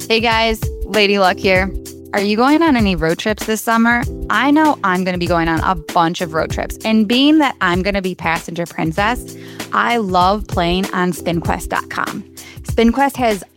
Hey guys, Lady Luck here. Are you going on any road trips this summer? I know I'm going to be going on a bunch of road trips. And being that I'm going to be passenger princess, I love playing on SpinQuest.com. SpinQuest has